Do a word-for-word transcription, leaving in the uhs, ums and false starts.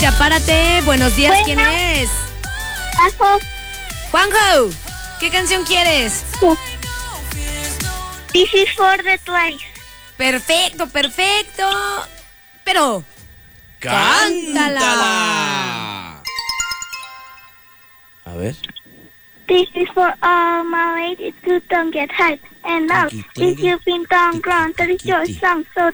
ya párate. Buenos días, Bueno. ¿quién es? Juanjo. Juanjo, ¿qué canción quieres? This is for the Twice. Perfecto, perfecto. Pero cántala. A ver. This is for all my ladies who don't get high. And now, Tiki, tiki, if you've been down ground, that is your tiki. song. So